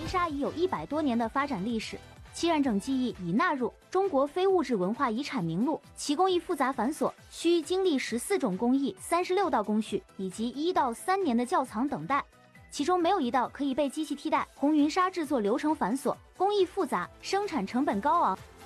纱已有100多年的发展历史，其染整技艺已纳入中国非物质文化遗产名录。其工艺复杂繁琐，需经历14种工艺、36道工序以及1到3年的窖藏等待，其中没有一道可以被机器替代。红云纱制作流程繁琐，工艺复杂，生产成本高昂。